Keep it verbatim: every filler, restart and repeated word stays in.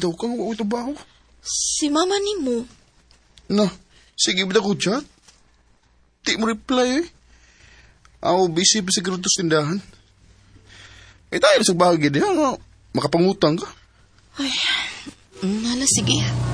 bitaw ka, huwag ito ba ako? Si mama ni mo. Na, sige bitaw ko chat. Di mo reply eh. Ako busy pa siguro ito sa tindahan. Eh tayo sa bahagi niya, makapangutang ka. Ay, nala sige.